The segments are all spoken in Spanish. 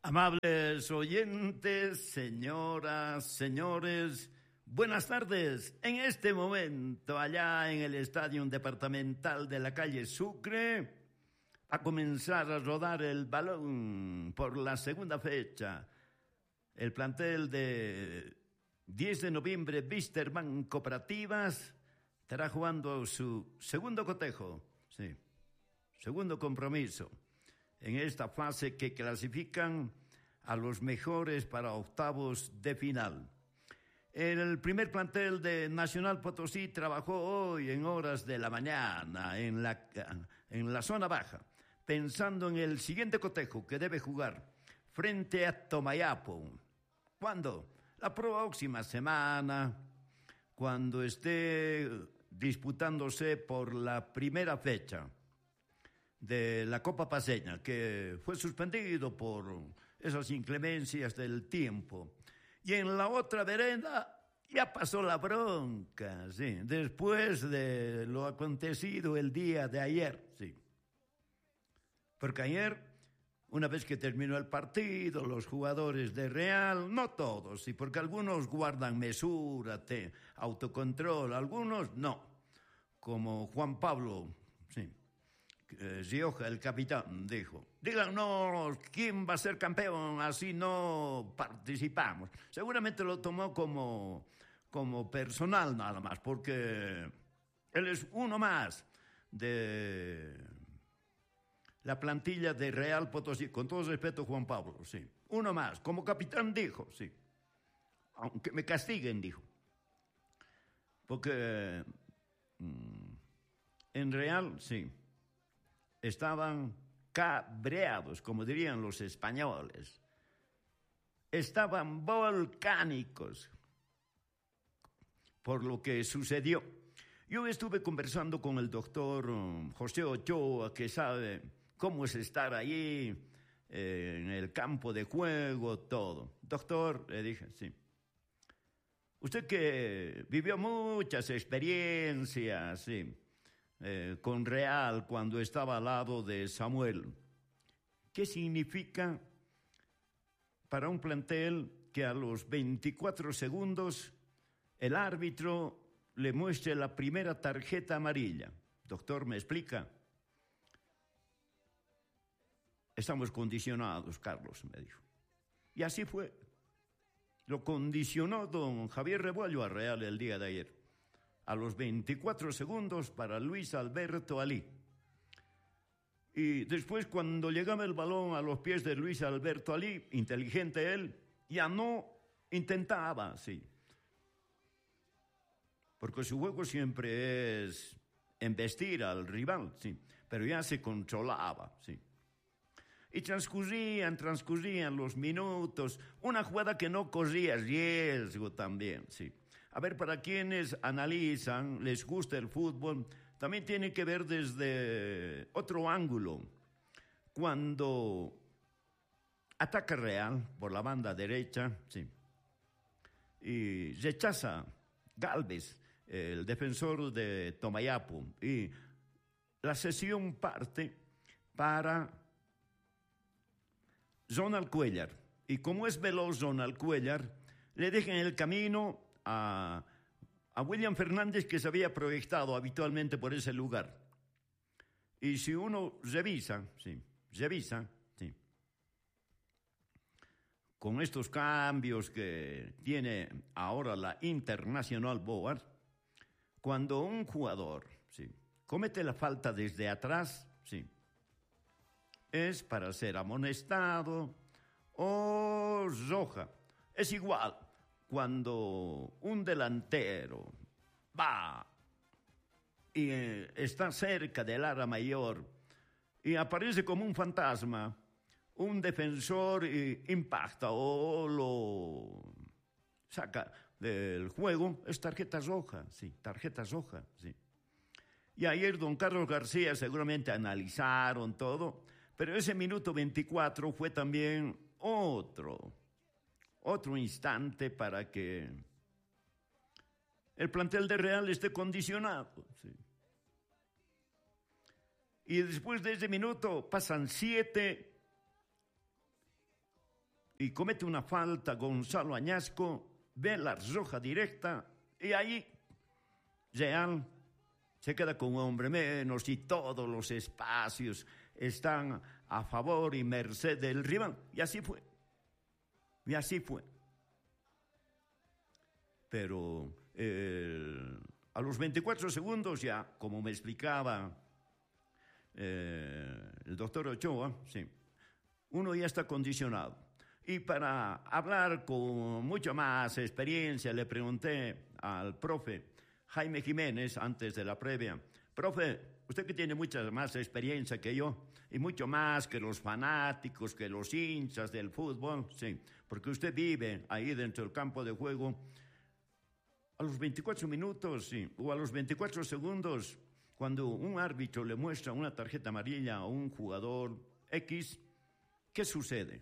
Amables oyentes, señoras, señores, buenas tardes. En este momento, allá en el Estadio Departamental de la calle Sucre, a comenzar a rodar el balón por la segunda fecha. El plantel de 10 de noviembre, Wisterman Cooperativas, estará jugando su segundo cotejo, segundo compromiso en esta fase que clasifican a los mejores para octavos de final. El primer plantel de Nacional Potosí trabajó hoy en horas de la mañana en la zona baja, pensando en el siguiente cotejo que debe jugar frente a Tomayapo. ¿Cuándo? La próxima semana, cuando esté disputándose por la primera fecha de la Copa Paceña, que fue suspendido por esas inclemencias del tiempo. Y en la otra vereda ya pasó la bronca, después de lo acontecido el día de ayer, Porque ayer, una vez que terminó el partido, los jugadores de Real, no todos, porque algunos guardan mesura, autocontrol, algunos no, como Juan Pablo, Rioja, el capitán, dijo: díganos quién va a ser campeón, así no participamos. Seguramente lo tomó como personal nada más, porque él es uno más de la plantilla de Real Potosí, con todo respeto, Juan Pablo, uno más, como capitán dijo, aunque me castiguen, dijo, porque en Real, estaban cabreados, como dirían los españoles. Estaban volcánicos por lo que sucedió. Yo estuve conversando con el doctor José Ochoa, que sabe cómo es estar allí, en el campo de juego, todo. Doctor, le dije, usted que vivió muchas experiencias, con Real cuando estaba al lado de Samuel, ¿qué significa para un plantel que a los 24 segundos el árbitro le muestre la primera tarjeta amarilla? Doctor, ¿me explica? Estamos condicionados, Carlos, me dijo. Y así fue. Lo condicionó don Javier Rebollo a Real el día de ayer. A los 24 segundos para Luis Alberto Alí. Y después, cuando llegaba el balón a los pies de Luis Alberto Alí, inteligente él, ya no intentaba, porque su juego siempre es embestir al rival, pero ya se controlaba, Y transcurrían los minutos, una jugada que no corría riesgo también, A ver, para quienes analizan, les gusta el fútbol, también tiene que ver desde otro ángulo. Cuando ataca Real por la banda derecha, y rechaza Galvez, el defensor de Tomayapo, y la sesión parte para Ronald Cuellar. Y como es veloz Ronald Cuellar, le dejan el camino a William Fernández, que se había proyectado habitualmente por ese lugar. Y si uno revisa, con estos cambios que tiene ahora la Internacional Board, cuando un jugador comete la falta desde atrás, es para ser amonestado o roja. Es igual cuando un delantero va y está cerca del área mayor y aparece como un fantasma, un defensor impacta o lo saca del juego, es tarjeta roja, tarjeta roja, Y ayer don Carlos García seguramente analizaron todo, pero ese minuto 24 fue también otro instante para que el plantel de Real esté condicionado. Y después de ese minuto pasan 7 y comete una falta Gonzalo Añasco, ve la roja directa y ahí Real se queda con un hombre menos y todos los espacios están a favor y merced del rival. Y así fue. Y así fue. Pero a los 24 segundos ya, como me explicaba el doctor Ochoa, sí, uno ya está condicionado. Y para hablar con mucha más experiencia, le pregunté al profe Jaime Jiménez antes de la previa: profe, usted que tiene mucha más experiencia que yo y mucho más que los fanáticos, que los hinchas del fútbol, sí, porque usted vive ahí dentro del campo de juego, a los 24 minutos, sí, o a los 24 segundos, cuando un árbitro le muestra una tarjeta amarilla a un jugador X, ¿qué sucede?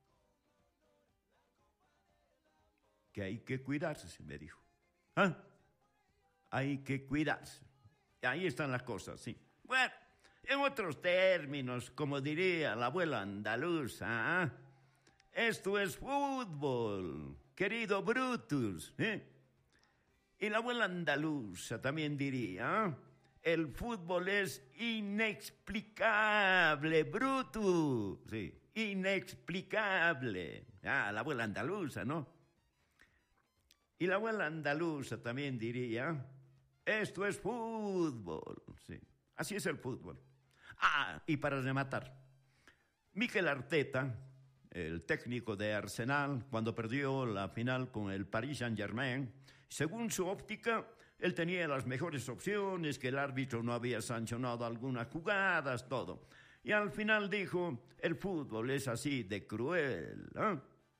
Que hay que cuidarse, me dijo. ¿Ah? Hay que cuidarse. Ahí están las cosas, sí. Bueno, en otros términos, como diría la abuela andaluza, ¿eh? Esto es fútbol, querido Brutus, ¿eh? Y la abuela andaluza también diría, ¿eh? El fútbol es inexplicable, Brutus, sí, inexplicable. Ah, la abuela andaluza, ¿no? Y la abuela andaluza también diría, esto es fútbol, sí, así es el fútbol. Ah, y para rematar, Mikel Arteta, el técnico de Arsenal, cuando perdió la final con el Paris Saint-Germain, según su óptica, él tenía las mejores opciones, que el árbitro no había sancionado algunas jugadas, todo. Y al final dijo, el fútbol es así de cruel, ¿eh?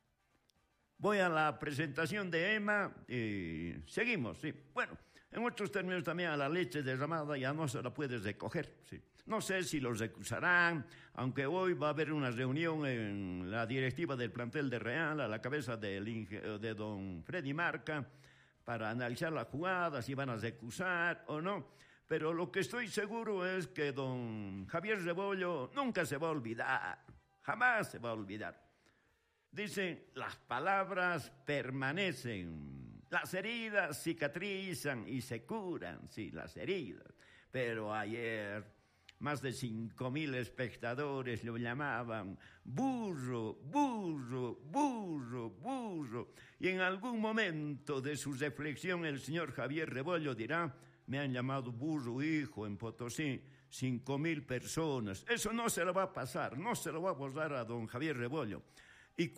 Voy a la presentación de Emma y seguimos, sí. Bueno, en otros términos también a la leche derramada ya no se la puedes recoger, sí. No sé si los recusarán, aunque hoy va a haber una reunión en la directiva del plantel de Real, a la cabeza de don Freddy Marca, para analizar la jugada, si van a recusar o no. Pero lo que estoy seguro es que don Javier Rebollo nunca se va a olvidar, jamás se va a olvidar. Dicen, las palabras permanecen, las heridas cicatrizan y se curan, sí, las heridas. Pero ayer más de 5,000 espectadores lo llamaban burro, burro, burro, burro. Y en algún momento de su reflexión el señor Javier Rebollo dirá, me han llamado burro hijo en Potosí, 5,000 personas. Eso no se lo va a pasar, no se lo va a borrar a don Javier Rebollo. Y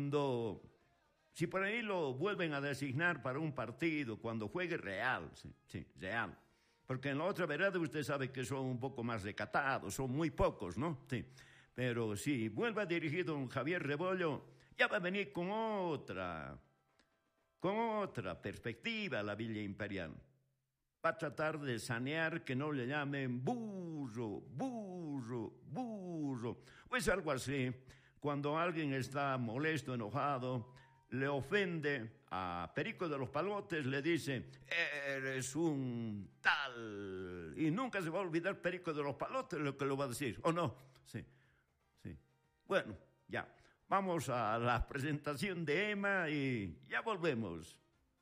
si por ahí lo vuelven a designar para un partido, cuando juegue Real, sí, Real. Porque en la otra vereda usted sabe que son un poco más recatados, son muy pocos, ¿no? Sí. Pero si vuelve a dirigir don Javier Rebollo, ya va a venir con otra perspectiva a la Villa Imperial. Va a tratar de sanear que no le llamen burro, burro, burro. O es algo así. Cuando alguien está molesto, enojado, le ofende a Perico de los Palotes, le dice, eres un tal. Y nunca se va a olvidar Perico de los Palotes lo que lo va a decir, ¿o no? Sí, sí. Bueno, ya. Vamos a la presentación de Emma y ya volvemos.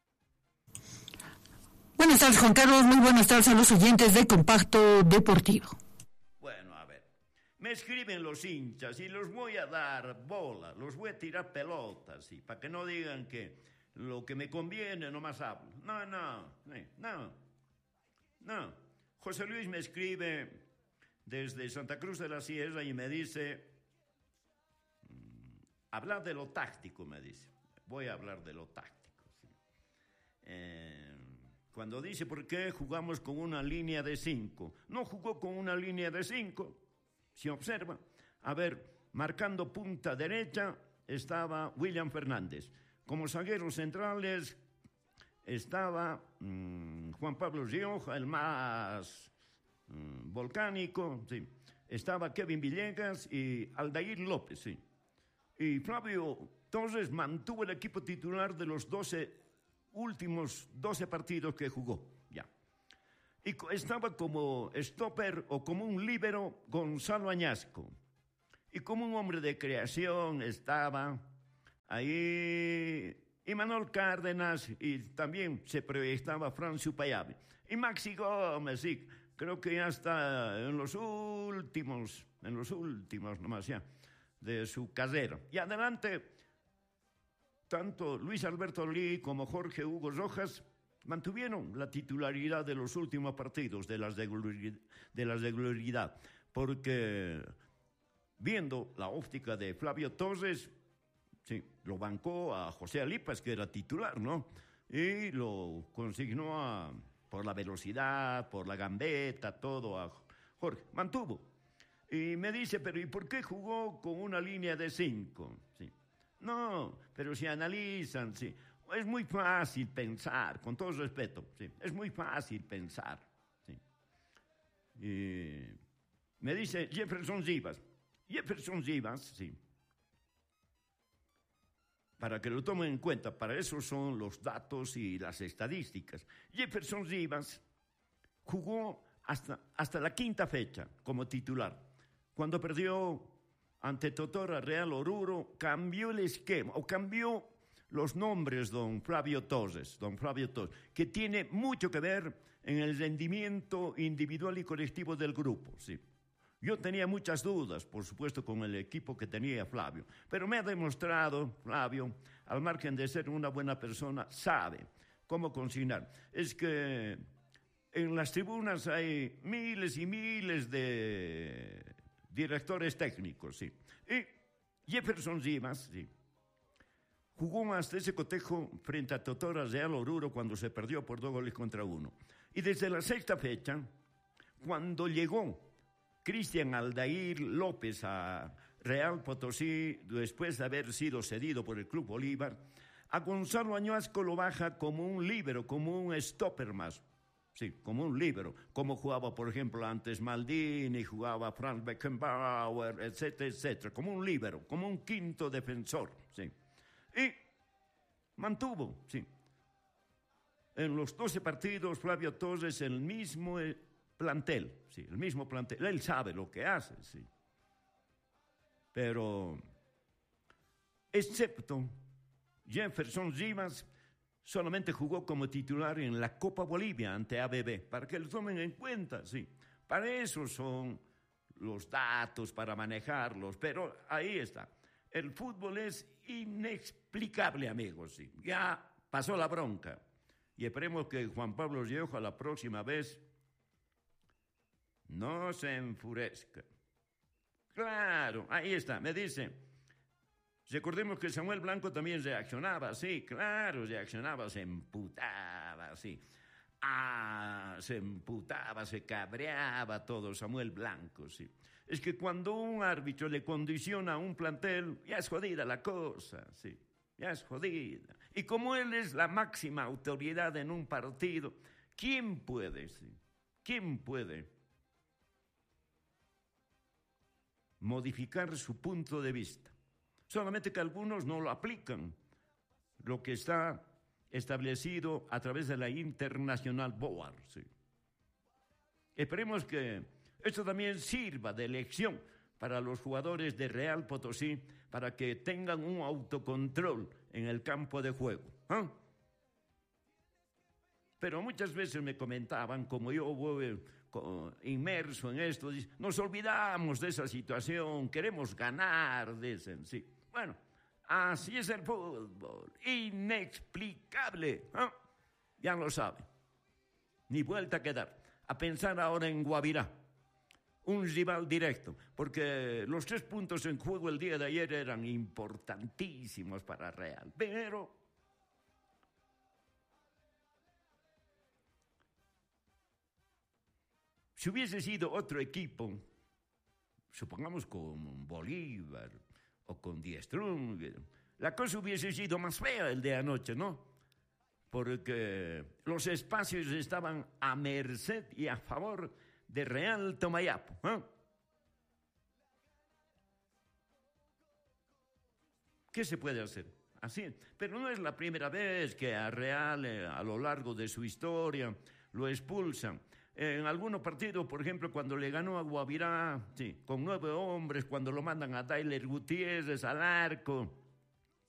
Buenas tardes, Juan Carlos. Muy buenas tardes a los oyentes de Compacto Deportivo. Me escriben los hinchas y los voy a dar bola, los voy a tirar pelotas, ¿sí? Para que no digan que lo que me conviene nomás hablo. No. José Luis me escribe desde Santa Cruz de la Sierra y me dice, habla de lo táctico, me dice. Voy a hablar de lo táctico, ¿sí? Cuando dice, ¿por qué jugamos con una línea de 5? No jugó con una línea de 5. Si observa, a ver, marcando punta derecha estaba William Fernández. Como zagueros centrales estaba Juan Pablo Rioja, el más volcánico, sí. Estaba Kevin Villegas y Aldair López, sí. Y Flavio Torres mantuvo el equipo titular de los últimos 12 partidos que jugó, ya. Y estaba como stopper o como un líbero Gonzalo Añasco. Y como un hombre de creación estaba Ahí Imanol Cárdenas y también se proyectaba Francio Payabe. Y Maxi Gómez, sí, creo que ya está en los últimos nomás ya, de su carrera. Y adelante, tanto Luis Alberto Lee como Jorge Hugo Rojas mantuvieron la titularidad de los últimos partidos de las de gloridad, porque viendo la óptica de Flavio Torres, sí, lo bancó a José Alipas, que era titular, ¿no? Y lo consignó por la velocidad, por la gambeta, todo a Jorge. Mantuvo. Y me dice, pero ¿y por qué jugó con una línea de 5? Sí. No, pero si analizan, sí. Es muy fácil pensar, con todo respeto, sí. Es muy fácil pensar, sí. Y me dice Jefferson Zivas. Jefferson Zivas, sí. Para que lo tomen en cuenta, para eso son los datos y las estadísticas. Jefferson Zivas jugó hasta la quinta fecha como titular. Cuando perdió ante Totora Real Oruro, cambió el esquema, o cambió los nombres don Flavio Torres, que tiene mucho que ver en el rendimiento individual y colectivo del grupo, sí. Yo tenía muchas dudas, por supuesto, con el equipo que tenía Flavio, pero me ha demostrado, Flavio, al margen de ser una buena persona, sabe cómo consignar. Es que en las tribunas hay miles y miles de directores técnicos, sí. Y Jefferson Zivas, sí, jugó hasta ese cotejo frente a Totora Real Oruro cuando se perdió por 2-1. Y desde la sexta fecha, cuando llegó Cristian Aldair López a Real Potosí, después de haber sido cedido por el Club Bolívar, a Gonzalo Añasco lo baja como un líbero, como un stopper más. Sí, como un líbero, como jugaba, por ejemplo, antes Maldini, jugaba Franz Beckenbauer, etcétera, etcétera, como un líbero, como un quinto defensor, sí. Y mantuvo, sí. En los 12 partidos, Flavio Torres, el mismo plantel, sí, el mismo plantel. Él sabe lo que hace, sí. Pero, excepto Jefferson Zivas, solamente jugó como titular en la Copa Bolivia ante ABB, para que lo tomen en cuenta, sí. Para eso son los datos, para manejarlos, pero ahí está. El fútbol es inexplicable, amigos, sí. Ya pasó la bronca. Y esperemos que Juan Pablo Rioja la próxima vez no se enfurezca. Claro, ahí está, me dice. Recordemos que Samuel Blanco también reaccionaba, sí, claro, reaccionaba, se emputaba, sí. Se emputaba, se cabreaba todo Samuel Blanco, sí. Es que cuando un árbitro le condiciona a un plantel, ya es jodida la cosa, sí, ya es jodida. Y como él es la máxima autoridad en un partido, ¿quién puede, sí? ¿Quién puede modificar su punto de vista? Solamente que algunos no lo aplican, lo que está establecido a través de la Internacional Board, sí. Esperemos que esto también sirva de lección para los jugadores de Real Potosí, para que tengan un autocontrol en el campo de juego. Pero muchas veces me comentaban, como yo voy inmerso en esto, nos olvidamos de esa situación, queremos ganar, dicen, sí. Bueno, así es el fútbol, inexplicable, ya lo saben, ni vuelta a quedar. A pensar ahora en Guavirá, un rival directo, porque los 3 puntos en juego el día de ayer eran importantísimos para Real, pero si hubiese sido otro equipo, supongamos con Bolívar o con Diestrun, la cosa hubiese sido más fea el de anoche, ¿no? Porque los espacios estaban a merced y a favor de Real Tomayapo. ¿Qué se puede hacer? Así, pero no es la primera vez que a Real, a lo largo de su historia, lo expulsan. En algunos partidos, por ejemplo, cuando le ganó a Guavirá, sí, con 9 hombres, cuando lo mandan a Tyler Gutiérrez al arco.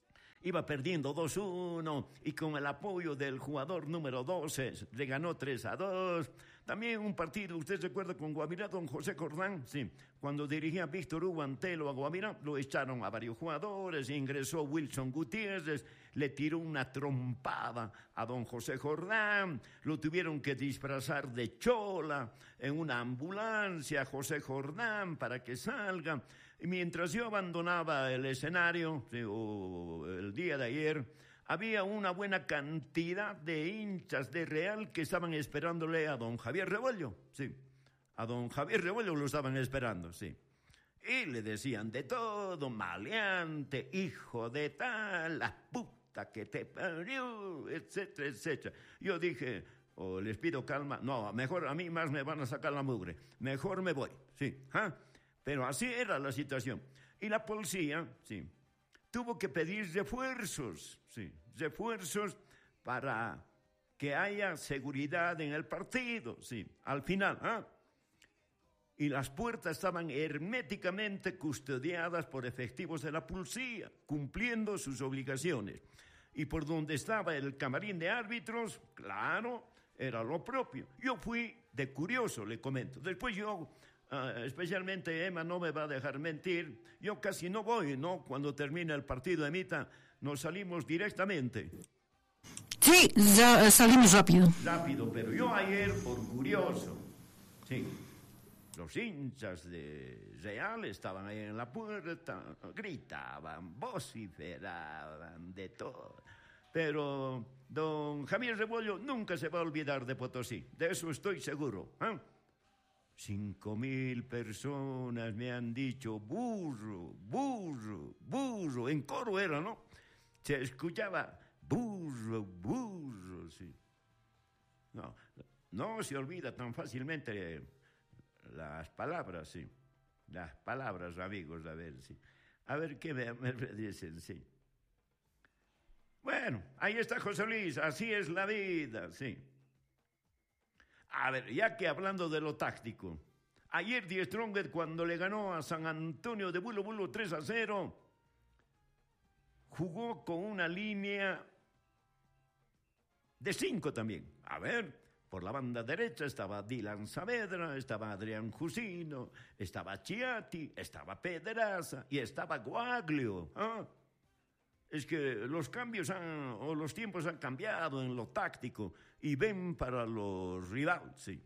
iba perdiendo 2-1 y con el apoyo del jugador número 12 le ganó 3-2. También un partido, ¿usted recuerda con Guavirá, don José Jordán? Sí, cuando dirigía Víctor Hugo Antelo a Guavirá, lo echaron a varios jugadores, ingresó Wilson Gutiérrez, le tiró una trompada a don José Jordán, lo tuvieron que disfrazar de chola en una ambulancia, José Jordán, para que salga. Y mientras yo abandonaba el escenario, sí, el día de ayer, había una buena cantidad de hinchas de Real que estaban esperándole a don Javier Rebollo, sí. A don Javier Rebollo lo estaban esperando, sí. Y le decían de todo, maleante, hijo de tal, la puta que te parió, etcétera, etcétera. Yo dije, les pido calma, no, mejor a mí más me van a sacar la mugre, mejor me voy, sí. Pero así era la situación. Y la policía, sí, tuvo que pedir refuerzos, sí, refuerzos para que haya seguridad en el partido, sí, al final, Y las puertas estaban herméticamente custodiadas por efectivos de la policía, cumpliendo sus obligaciones. Y por donde estaba el camarín de árbitros, claro, era lo propio. Yo fui de curioso, le comento. Después yo, especialmente Emma no me va a dejar mentir, yo casi no voy, ¿no? Cuando termina el partido de mitad, nos salimos directamente. Sí, ya salimos rápido. Rápido, pero yo ayer, por curioso, sí, los hinchas de Real estaban ahí en la puerta, gritaban, vociferaban, de todo. Pero don Javier Rebollo nunca se va a olvidar de Potosí, de eso estoy seguro. 5,000 personas me han dicho burro, burro, burro, en coro era, ¿no? Se escuchaba burro, burro, sí. No se olvida tan fácilmente las palabras, sí. Las palabras, amigos, a ver, sí. A ver qué me dicen, sí. Bueno, ahí está José Luis, así es la vida, sí. A ver, ya que hablando de lo táctico, ayer Die Strongest cuando le ganó a San Antonio de Bulo Bulo 3-0, jugó con una línea de 5 también. A ver, por la banda derecha estaba Dylan Saavedra, estaba Adrián Jusino, estaba Chiatti, estaba Pedraza y estaba Guaglio. Es que los cambios los tiempos han cambiado en lo táctico y ven para los rivales, sí.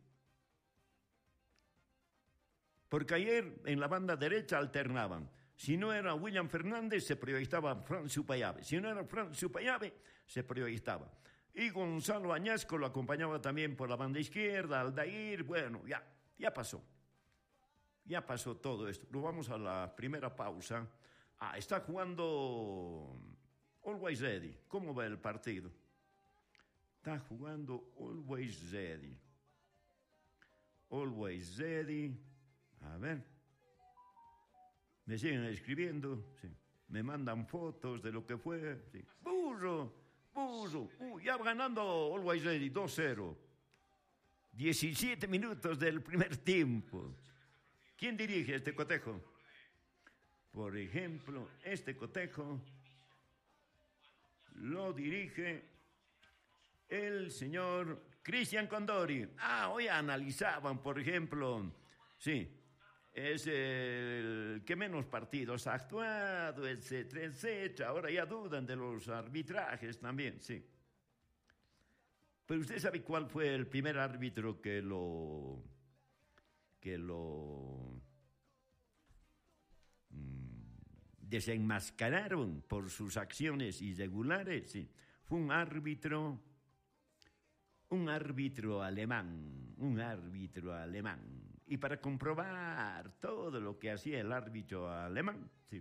Porque ayer en la banda derecha alternaban. Si no era William Fernández, se proyectaba Franz Upayave. Si no era Franz Upayave, se proyectaba. Y Gonzalo Añasco lo acompañaba también por la banda izquierda, Aldair. Bueno, ya pasó. Ya pasó todo esto. Nos vamos a la primera pausa. Está jugando Always Ready. ¿Cómo va el partido? Está jugando Always Ready. Always Ready. A ver. Me siguen escribiendo. Sí. Me mandan fotos de lo que fue. Sí. ¡Burro! Ya va ganando Always Ready 2-0. 17 minutos del primer tiempo. ¿Quién dirige este cotejo? Por ejemplo, este cotejo lo dirige el señor Cristian Condori. Hoy analizaban, por ejemplo, sí, es el que menos partidos ha actuado, etcétera, etcétera. Ahora ya dudan de los arbitrajes también, sí. Pero usted sabe cuál fue el primer árbitro que lo desenmascararon por sus acciones irregulares, sí. Fue un árbitro alemán. Y para comprobar todo lo que hacía el árbitro alemán, sí,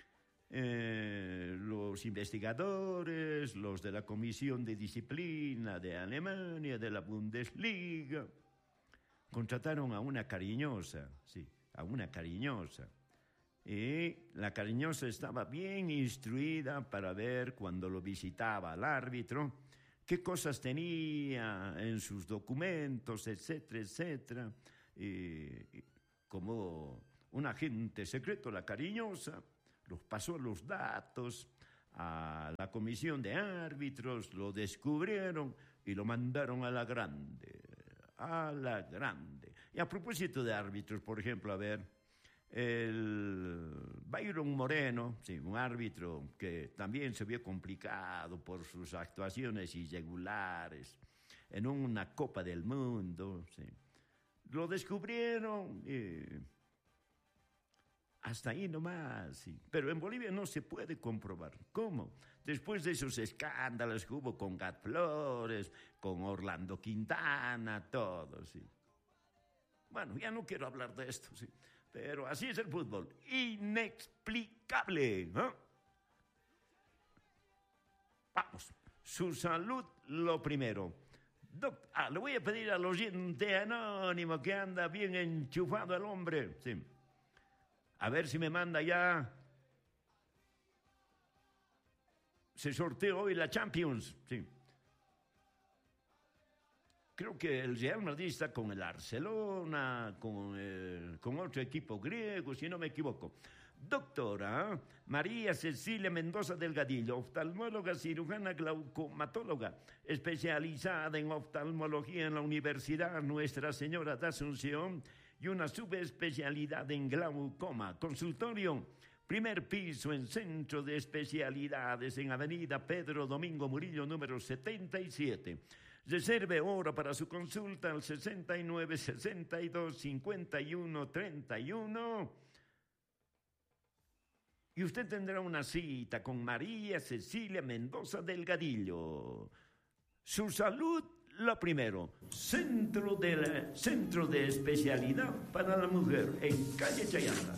los investigadores, los de la Comisión de Disciplina de Alemania, de la Bundesliga, contrataron a una cariñosa, sí, a una cariñosa. Y la cariñosa estaba bien instruida para ver cuando lo visitaba al árbitro, qué cosas tenía en sus documentos, etcétera, etcétera. Como un agente secreto, la cariñosa, los pasó los datos a la comisión de árbitros, lo descubrieron y lo mandaron a la grande. A la grande. Y a propósito de árbitros, por ejemplo, a ver, el Byron Moreno, sí, un árbitro que también se vio complicado por sus actuaciones irregulares en una Copa del Mundo, sí. Lo descubrieron y hasta ahí nomás, sí. Pero en Bolivia no se puede comprobar. ¿Cómo? Después de esos escándalos que hubo con Gat Flores, con Orlando Quintana, todo, sí. Bueno, ya no quiero hablar de esto, sí. Pero así es el fútbol. Inexplicable, ¿no? Vamos. Su salud, lo primero. Le voy a pedir al oyente anónimo que anda bien enchufado el hombre. Sí. A ver si me manda ya. Se sorteó hoy la Champions. Sí. Creo que el Real Madrid está con el Barcelona, con otro equipo griego, si no me equivoco. Doctora María Cecilia Mendoza Delgadillo, oftalmóloga, cirujana, glaucomatóloga, especializada en oftalmología en la Universidad Nuestra Señora de Asunción y una subespecialidad en glaucoma. Consultorio, primer piso en Centro de Especialidades en Avenida Pedro Domingo Murillo, número 77. Reserve hora para su consulta al 69 62 51 31 y usted tendrá una cita con María Cecilia Mendoza Delgadillo. Su salud, lo primero. Centro de Especialidad para la Mujer en calle Chayanta.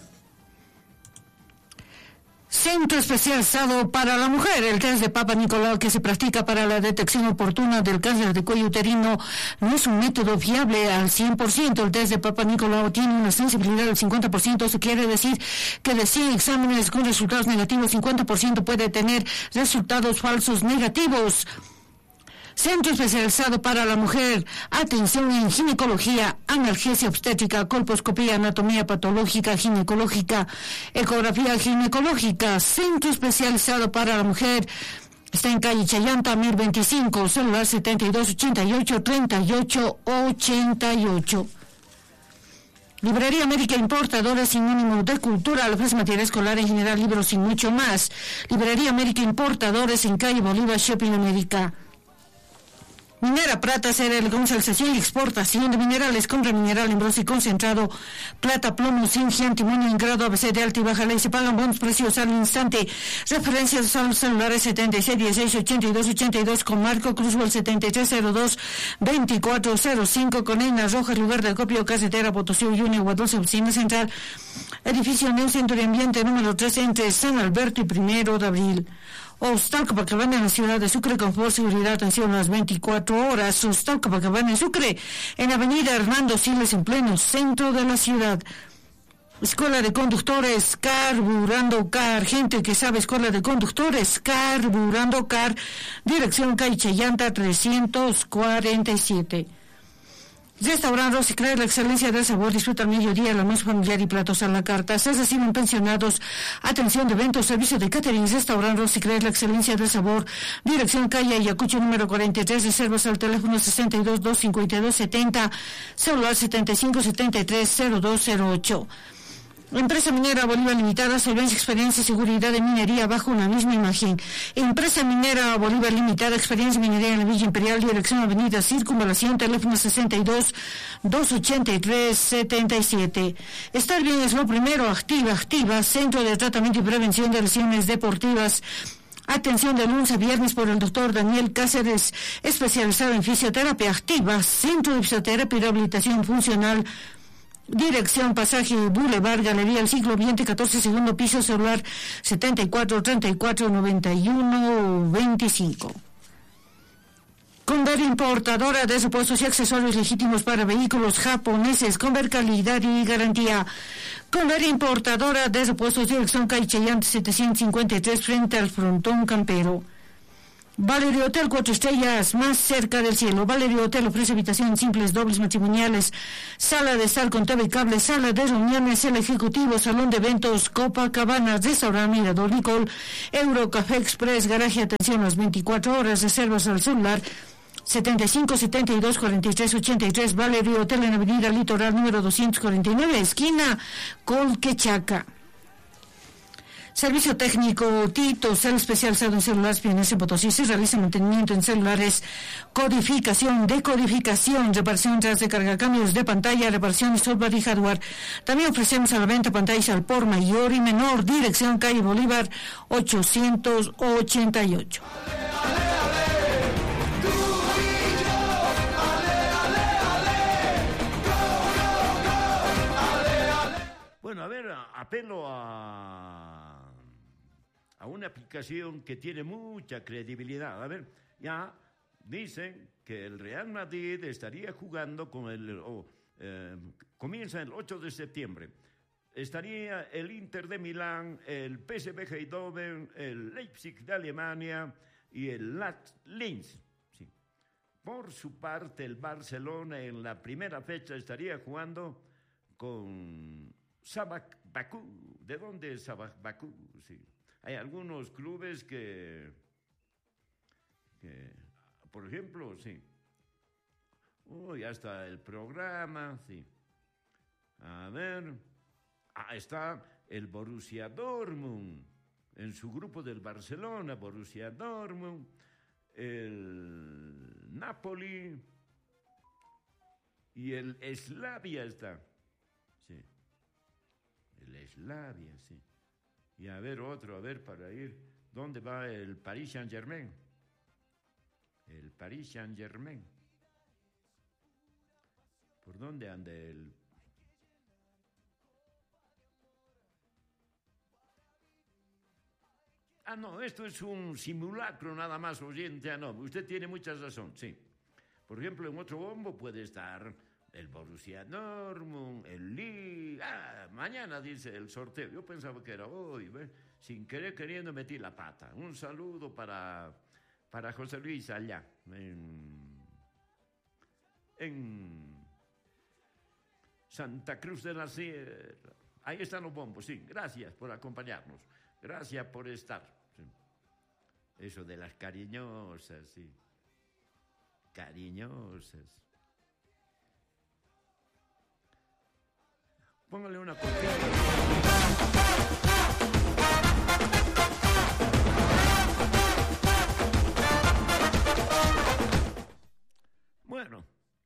Centro especializado para la mujer. El test de Papa Nicolau que se practica para la detección oportuna del cáncer de cuello uterino no es un método fiable al 100%. El test de Papa Nicolau tiene una sensibilidad del 50%. Eso quiere decir que de 100 exámenes con resultados negativos, 50% puede tener resultados falsos negativos. Centro especializado para la mujer, atención en ginecología, analgesia obstétrica, colposcopía, anatomía patológica, ginecológica, ecografía ginecológica. Centro especializado para la mujer, está en calle Chayanta, 1025, celular 7288-3888. Librería América Importadora, sinónimo de cultura, le ofrece material escolar en general, libros y mucho más. Librería América Importadores en calle Bolívar, Shopping América. Minera Prata, sede de comercialización y exportación de minerales, compra mineral en bronce y concentrado, plata, plomo, zinc, antimonio en grado ABC de alta y baja ley, se pagan buenos precios al instante. Referencias a los celulares 76168282 con Marco Cruzwell 7302-2405 con Eina Rojas, lugar de acopio, carretera Potosí, Uyuni, Guadalce, oficina central, edificio Neo Centro de Ambiente número 3 entre San Alberto y 1 de Abril. Hostal Copacabana en la ciudad de Sucre, confort, seguridad, atención a las 24 horas. Hostal Copacabana en Sucre, en avenida Hernando Siles, en pleno centro de la ciudad. Escuela de Conductores, Carburando Car, gente que sabe, Escuela de Conductores, Carburando Car, dirección calle Chayanta 347. Restaurante Rosicler, la excelencia del sabor, disfruta al mediodía, el almuerzo familiar y platos a la carta. Se reciben pensionados, atención de eventos, servicio de catering. Restaurante Rosicler, la excelencia del sabor, dirección calle Ayacucho número 43, reservas al teléfono 62-252-70, celular 75-73-0208. Empresa Minera Bolívar Limitada, solvencia, experiencia y seguridad de minería bajo una misma imagen. Empresa Minera Bolívar Limitada, experiencia minería en la Villa Imperial, dirección avenida Circunvalación, teléfono 62-283-77. Estar bien es lo primero. Activa, Centro de Tratamiento y Prevención de Lesiones Deportivas. Atención de lunes a viernes por el doctor Daniel Cáceres, especializado en fisioterapia. Activa, Centro de Fisioterapia y Rehabilitación Funcional. Dirección Pasaje Boulevard, Galería El Siglo XX, 14, segundo piso, celular 74-34-91-25. Conver Importadora de repuestos y accesorios legítimos para vehículos japoneses. Conver calidad y garantía. Conver Importadora de repuestos, dirección calle Chayante 753, frente al frontón campero. Valerio Hotel 4 estrellas, más cerca del cielo. Valerio Hotel ofrece habitaciones simples, dobles, matrimoniales, sala de estar con TV y cable, sala de reuniones, el ejecutivo, salón de eventos, Copacabana, restaurante Mirador Nicol, Euro Café Express, garaje, atención las 24 horas, reservas al celular 75 72 43 83. Valerio Hotel en Avenida Litoral número 249, esquina Colquechaca. Servicio técnico Tito, cel especializado en celulares PNS Potosí. Se realiza mantenimiento en celulares, codificación, decodificación, reparación tras de carga, cambios de pantalla, reparación de software y hardware. También ofrecemos a la venta pantallas al por mayor y menor. Dirección calle Bolívar 888. Bueno, a ver, apelo a una aplicación que tiene mucha credibilidad. A ver, ya dicen que el Real Madrid estaría jugando con comienza el 8 de septiembre. Estaría el Inter de Milán, el PSV Eindhoven, el Leipzig de Alemania y el Linz. Sí. Por su parte, el Barcelona en la primera fecha estaría jugando con Sabak Bakú. ¿De dónde es Sabak Bakú? Sí. Hay algunos clubes que, por ejemplo, sí. Ya está el programa, sí. A ver. Está el Borussia Dortmund, en su grupo del Barcelona, Borussia Dortmund, el Napoli y el Slavia está. Sí. El Slavia, sí. Y a ver para ir. ¿Dónde va el Paris Saint-Germain? El Paris Saint-Germain. ¿Por dónde anda el? No, esto es un simulacro nada más, oyente. No, usted tiene mucha razón, sí. Por ejemplo, en otro bombo puede estar el Borussia Dortmund, el Lille. Mañana dice el sorteo. Yo pensaba que era hoy, ¿ves? Sin querer, queriendo, metí la pata. Un saludo para José Luis allá, en Santa Cruz de la Sierra. Ahí están los bombos, sí. Gracias por acompañarnos. Gracias por estar. Sí. Eso de las cariñosas, sí. Cariñosas. Póngale una cortina. Bueno,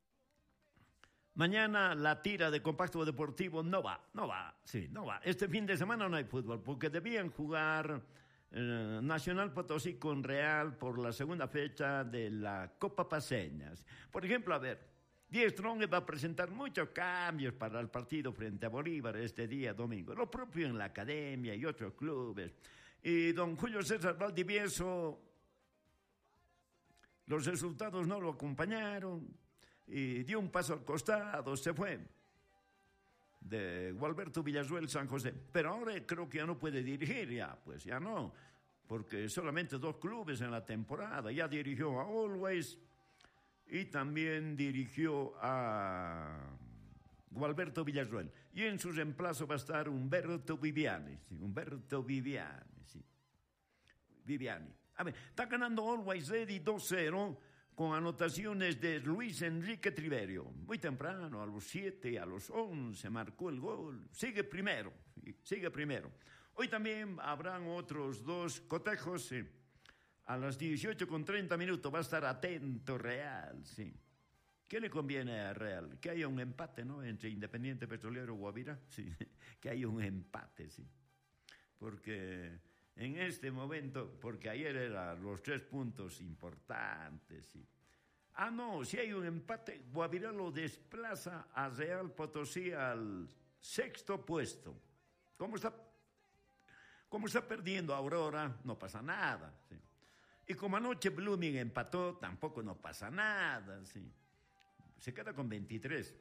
mañana la tira de Compacto Deportivo no va. Este fin de semana no hay fútbol porque debían jugar Nacional Potosí con Real por la segunda fecha de la Copa Paceñas. Por ejemplo, a ver, Die Strong va a presentar muchos cambios para el partido frente a Bolívar este día domingo. Lo propio en la academia y otros clubes. Y don Julio César Valdivieso, los resultados no lo acompañaron y dio un paso al costado, se fue de Gualberto Villazuel San José. Pero ahora creo que ya no puede dirigir, ya no, porque solamente 2 clubes en la temporada. Ya dirigió a Always y también dirigió a Gualberto Villazuel. Y en su reemplazo va a estar Humberto Viviani. Sí, Humberto Viviani, sí. Viviani. A ver, está ganando Always Ready 2-0 con anotaciones de Luis Enrique Triverio. Muy temprano, a los 7, a los 11, marcó el gol. Sigue primero. Hoy también habrán otros 2 cotejos, sí. A las 18:30 va a estar atento Real, sí. ¿Qué le conviene a Real? Que haya un empate, ¿no? Entre Independiente Petrolero y Guavirá, sí. Que haya un empate, sí. Porque en este momento, porque ayer eran los 3 puntos importantes, sí. No, si hay un empate, Guavirá lo desplaza a Real Potosí al 6º puesto. ¿Cómo está perdiendo Aurora? No pasa nada, sí. Y como anoche Blooming empató, tampoco no pasa nada, sí. Se queda con 23.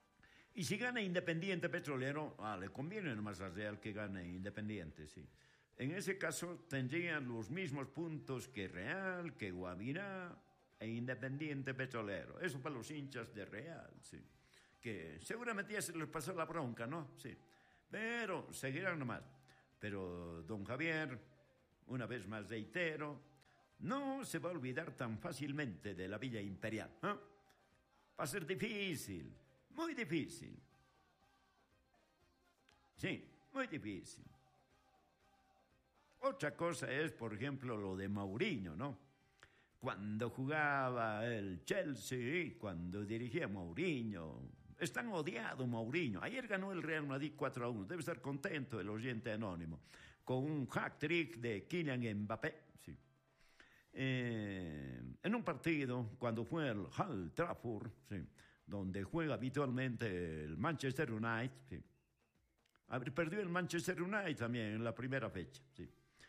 Y si gana Independiente Petrolero, le conviene nomás a Real que gane Independiente, sí. En ese caso tendrían los mismos puntos que Real, que Guavirá e Independiente Petrolero. Eso para los hinchas de Real, sí. Que seguramente ya se les pasó la bronca, ¿no? Sí. Pero seguirán nomás. Pero don Javier, una vez más reitero, no se va a olvidar tan fácilmente de la Villa Imperial, ¿eh? Va a ser difícil, muy difícil. Sí, muy difícil. Otra cosa es, por ejemplo, lo de Mourinho, ¿no? Cuando jugaba el Chelsea, cuando dirigía Mourinho, es tan odiado Mourinho. Ayer ganó el Real Madrid 4-1. Debe estar contento el oyente anónimo. Con un hat-trick de Kylian Mbappé. Sí. En un partido, cuando fue el Old Trafford, sí, donde juega habitualmente el Manchester United, sí. Perdió el Manchester United también en la primera fecha. Sí.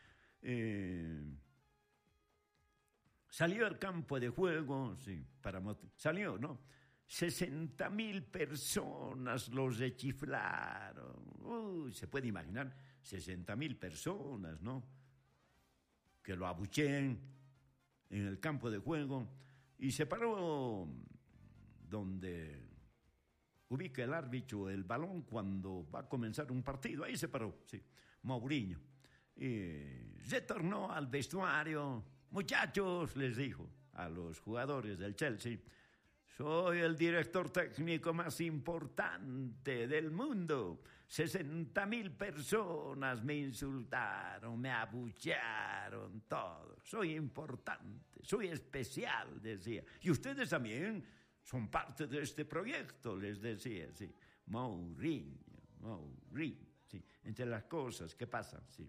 Salió al campo de juego, sí, salió, ¿no? 60.000 personas los rechiflaron. Uy, se puede imaginar, 60.000 personas, ¿no? Que lo abucheen en el campo de juego y se paró donde ubica el árbitro el balón cuando va a comenzar un partido. Ahí se paró, sí, Mourinho. Y retornó al vestuario. Muchachos, les dijo a los jugadores del Chelsea, soy el director técnico más importante del mundo. 60.000 personas me insultaron, me abuchearon, todo. Soy importante, soy especial, decía. Y ustedes también son parte de este proyecto, les decía, sí. Mourinho, sí. Entre las cosas que pasan, sí.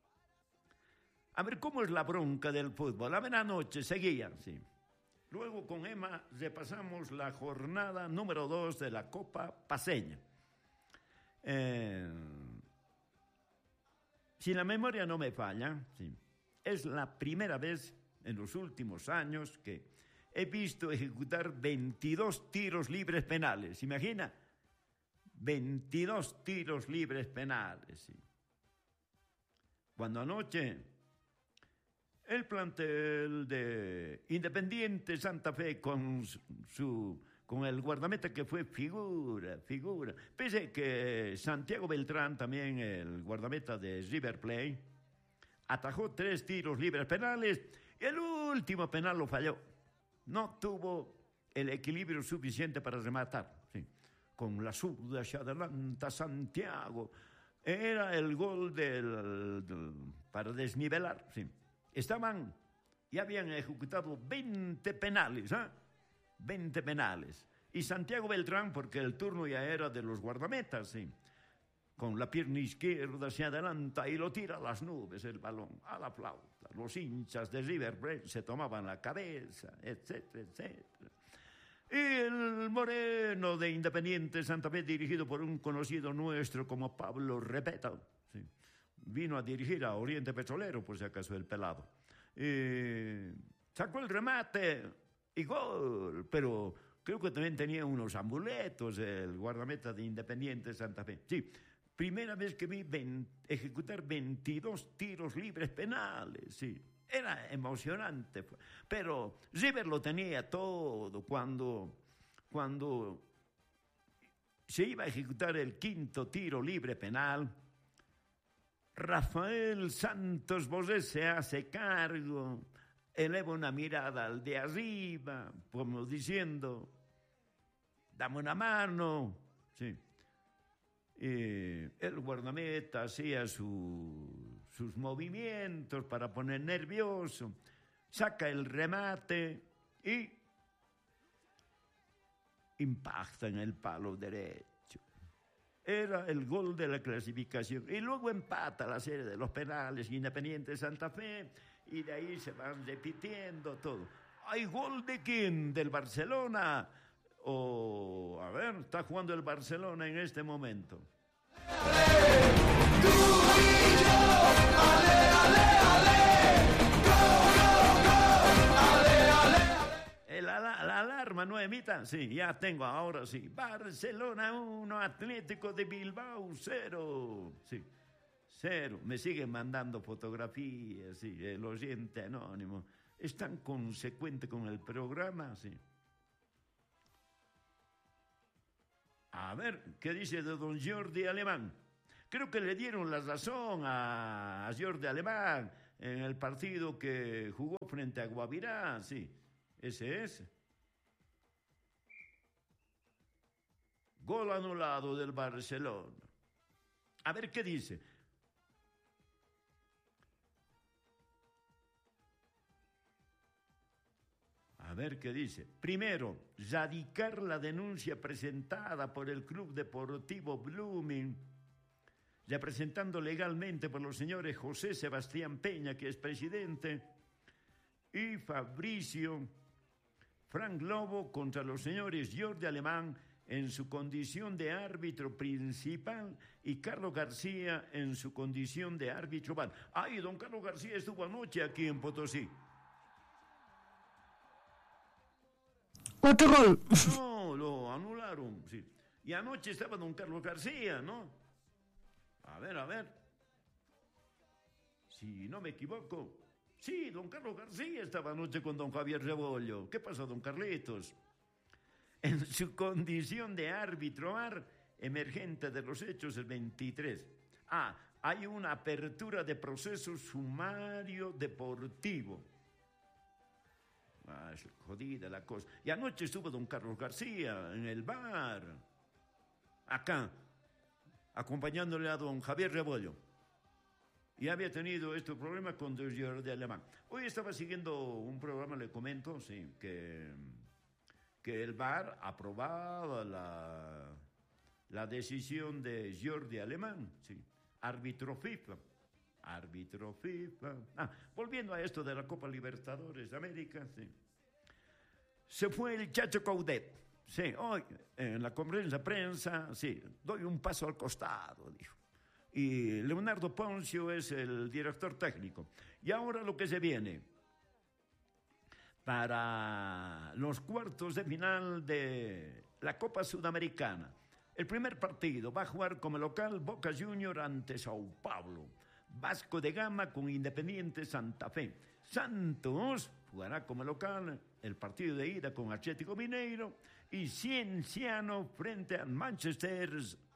A ver, ¿cómo es la bronca del fútbol? A ver, anoche seguía, sí. Luego con Emma repasamos la jornada número 2 de la Copa Paceña. Si la memoria no me falla, sí, es la primera vez en los últimos años que he visto ejecutar 22 tiros libres penales. ¿Imagina? 22 tiros libres penales, sí. Cuando anoche el plantel de Independiente Santa Fe con el guardameta que fue figura. Pese que Santiago Beltrán, también el guardameta de River Plate, atajó 3 tiros libres penales y el último penal lo falló. No tuvo el equilibrio suficiente para rematar. Sí. Con la zurda se adelanta Santiago. Era el gol para desnivelar, sí. Ya habían ejecutado 20 penales, ¿eh? 20 penales. Y Santiago Beltrán, porque el turno ya era de los guardametas, sí. Con la pierna izquierda se adelanta y lo tira a las nubes el balón, a la flauta. Los hinchas de River Plate se tomaban la cabeza, etcétera, etcétera. Y el moreno de Independiente Santa Fe, dirigido por un conocido nuestro como Pablo Repeta, sí. Vino a dirigir a Oriente Petrolero, por si acaso el pelado. Sacó el remate y gol, pero creo que también tenía unos amuletos el guardameta de Independiente Santa Fe. Sí, primera vez que vi ejecutar 22 tiros libres penales, sí. Era emocionante, pero River lo tenía todo cuando se iba a ejecutar el 5º tiro libre penal. Rafael Santos Borré se hace cargo, eleva una mirada al de arriba, como diciendo, dame una mano, sí. El guardameta hacía sus movimientos para poner nervioso, saca el remate y impacta en el palo derecho. Era el gol de la clasificación. Y luego empata la serie de los penales Independiente Santa Fe y de ahí se van repitiendo todo. ¿Hay gol de quién? ¿Del Barcelona? O, a ver, está jugando el Barcelona en este momento. ¡Tú y yo! ¡Ale, ale, ale! ¡Go, go, go! ¡Ale, ale! La alarma no emita. Sí, ya tengo, ahora sí. Barcelona 1, Atlético de Bilbao 0. Sí. Cero. Me siguen mandando fotografías, sí, el oyente anónimo. ¿Es tan consecuente con el programa? Sí. A ver, ¿qué dice de don Jordi Alemán? Creo que le dieron la razón a Jordi Alemán en el partido que jugó frente a Guavirá, sí, ese es. Gol anulado del Barcelona. A ver qué dice. A ver qué dice. Primero, radicar la denuncia presentada por el Club Deportivo Blooming, representando legalmente por los señores José Sebastián Peña, que es presidente, y Fabricio Frank Lobo contra los señores Jordi Alemán en su condición de árbitro principal y Carlos García en su condición de árbitro VAR. Ay, don Carlos García estuvo anoche aquí en Potosí. Otro gol. No, lo anularon, sí. Y anoche estaba don Carlos García, ¿no? A ver. Si no me equivoco. Sí, don Carlos García estaba anoche con don Javier Rebollo. ¿Qué pasó, don Carlitos? En su condición de árbitro VAR emergente de los hechos el 23. Hay una apertura de proceso sumario deportivo. Es jodida la cosa. Y anoche estuvo don Carlos García en el bar, acá, acompañándole a don Javier Rebollo. Y había tenido este problema con don Jordi Alemán. Hoy estaba siguiendo un programa, le comento, sí, que el bar aprobaba la decisión de Jordi Alemán, sí, árbitro FIFA. Volviendo a esto de la Copa Libertadores de América, sí. Se fue el Chacho Coudet. Sí, hoy en la conferencia de prensa, sí, doy un paso al costado, dijo. Y Leonardo Poncio es el director técnico. Y ahora lo que se viene para los cuartos de final de la Copa Sudamericana. El primer partido va a jugar como local Boca Juniors ante Sao Paulo. Vasco de Gama con Independiente Santa Fe. Santos jugará como local el partido de ida con Atlético Mineiro y Cienciano frente a Manchester.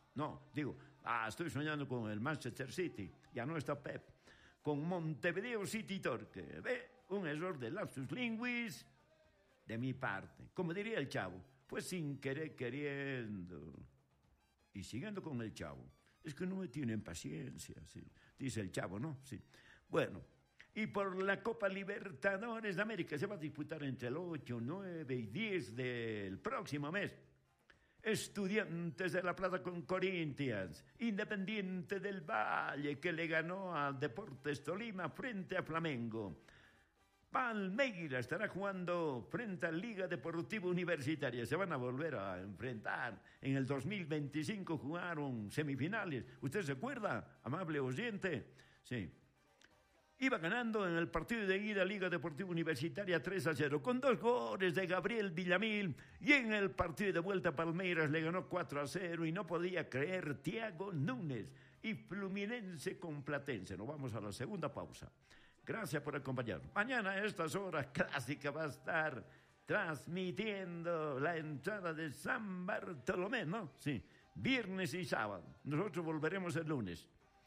Estoy soñando con el Manchester City. Ya no está Pep. Con Montevideo City Torque. Un error de lapsus linguis de mi parte. Como diría el Chavo, pues sin querer queriendo. Y siguiendo con el Chavo. Es que no me tienen paciencia, sí. Dice el Chavo, ¿no? Sí. Bueno, y por la Copa Libertadores de América se va a disputar entre el 8, 9 y 10 del próximo mes. Estudiantes de La Plata con Corinthians, Independiente del Valle que le ganó al Deportes Tolima frente a Flamengo. Palmeiras estará jugando frente a Liga Deportiva Universitaria. Se van a volver a enfrentar. En el 2025 jugaron semifinales. ¿Usted se acuerda, amable oyente? Sí. Iba ganando en el partido de ida Liga Deportiva Universitaria 3-0 con 2 goles de Gabriel Villamil. Y en el partido de vuelta Palmeiras le ganó 4-0 y no podía creer Thiago Núñez. Y Fluminense con Platense. Nos vamos a la segunda pausa. Gracias por acompañarnos. Mañana a estas horas Clásica va a estar transmitiendo la entrada de San Bartolomé, ¿no? Sí, viernes y sábado. Nosotros volveremos el lunes.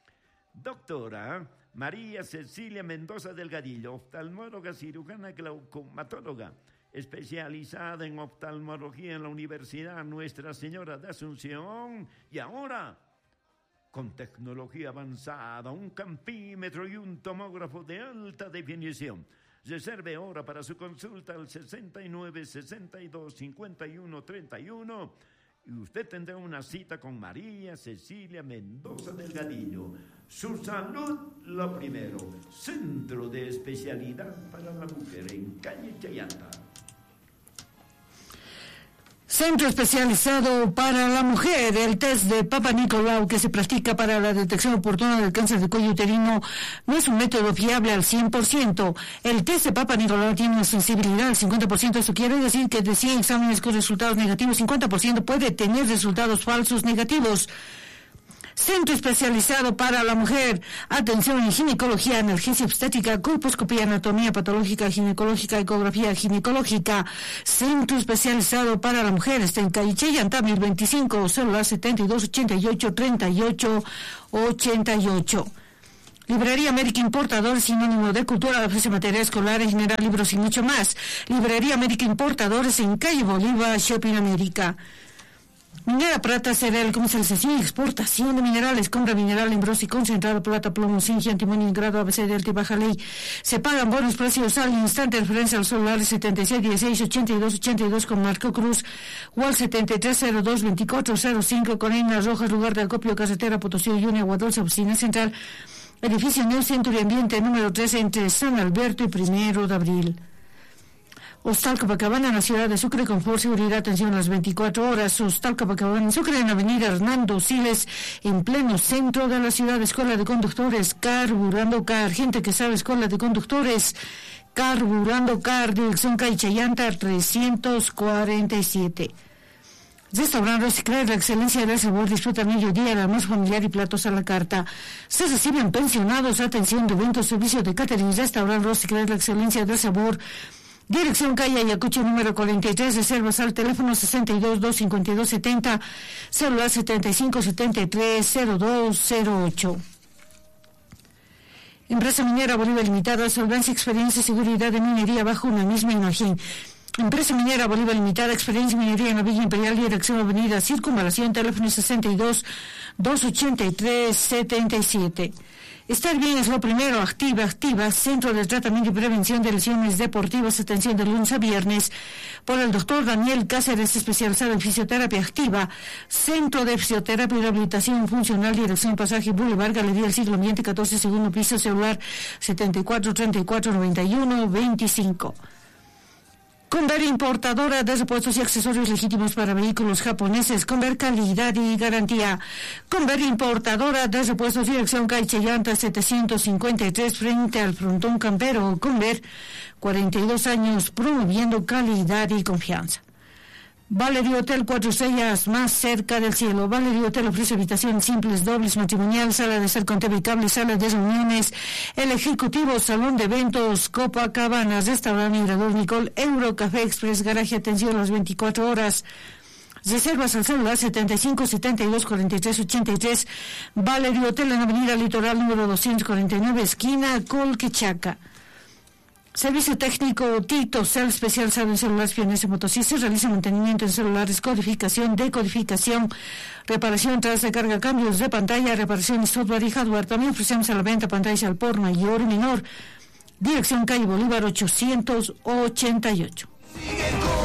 Doctora María Cecilia Mendoza Delgadillo, oftalmóloga cirujana glaucomatóloga, especializada en oftalmología en la Universidad Nuestra Señora de Asunción y ahora con tecnología avanzada, un campímetro y un tomógrafo de alta definición. Reserve ahora para su consulta al 69 62 51 31 y usted tendrá una cita con María Cecilia Mendoza Delgadillo. Su salud, lo primero. Centro de Especialidad para la Mujer en calle Chayanta. Centro especializado para la mujer, el test de Papa Nicolau que se practica para la detección oportuna del cáncer de cuello uterino no es un método fiable al 100%. El test de Papa Nicolau tiene una sensibilidad del 50%, eso quiere decir que de 100 exámenes con resultados negativos, 50% puede tener resultados falsos negativos. Centro especializado para la mujer. Atención en ginecología, analgesia obstétrica, colposcopía, anatomía patológica, ginecológica, ecografía ginecológica. Centro especializado para la mujer. Está en calle Chayanta, 1025, celular 7288-3888. Librería América Importador, sinónimo de cultura, ofrece material escolar en general, libros y mucho más. Librería América Importadores en calle Bolívar, Shopping América. Minera Prata, cereal, comercialización y exportación de minerales, compra mineral en bronce y concentrado, plata, plomo, zinc, antimonio, grado ABC de alta y baja ley. Se pagan buenos precios al instante, referencia al celular 76168282 con Marco Cruz o al 73022405 con Enas Rojas, lugar de acopio, carretera Potosí, Uyuni, Agua Dulce, oficina central, edificio Neo Centro y Ambiente número 3 entre San Alberto y 1 de Abril. Hostal Copacabana en la ciudad de Sucre, confort, seguridad, atención a las 24 horas. Hostal Copacabana en Sucre, en avenida Hernando Siles, en pleno centro de la ciudad. Escuela de conductores, Carburando Car, gente que sabe, escuela de conductores, Carburando Car, dirección calle Chayanta 347. Restaurante Reciclar, la excelencia del sabor, disfruta mediodía, el almuerzo familiar y platos a la carta. Se reciben pensionados, atención de eventos, servicio de catering. Restaurante Reciclar, la excelencia del sabor. Dirección calle Ayacucho número 43, reservas al teléfono 62-252-70, celular 75-73-0208. Empresa Minera Bolívar Limitada, solvencia, experiencia y seguridad de minería bajo una misma imagen. Empresa Minera Bolívar Limitada, experiencia en minería en la Villa Imperial, dirección avenida Circunvalación, teléfono 62-283-77. Estar bien es lo primero. Activa, Centro de Tratamiento y Prevención de Lesiones Deportivas, atención de lunes a viernes, por el doctor Daniel Cáceres, especializado en fisioterapia activa. Centro de Fisioterapia y Rehabilitación Funcional, dirección Pasaje Boulevard, Galería del Siglo XX, 14, segundo piso, celular 74-34-91-25. Conver, importadora de repuestos y accesorios legítimos para vehículos japoneses. Conver, calidad y garantía. Conver, importadora de repuestos, dirección calle Chayanta 753, frente al frontón campero. Conver, 42 años promoviendo calidad y confianza. Valery Hotel, 4 estrellas, más cerca del cielo. Valery Hotel ofrece habitaciones simples, dobles, matrimonial, sala de estar con TV y cable, sala de reuniones, el ejecutivo, salón de eventos, Copacabana, restaurante Mirador Nicole, Euro, Café Express, garaje, atención a las 24 horas. Reservas al celular 75-72-43-83. Valery Hotel en Avenida Litoral número 249, esquina Colquechaca. Servicio técnico Tito Cel, especializado en celulares pioneros motocicletas, realiza mantenimiento en celulares, codificación, decodificación, reparación, tras de carga, cambios de pantalla, reparaciones software y hardware. También ofrecemos a la venta pantallas al por mayor y menor. Dirección calle Bolívar 888.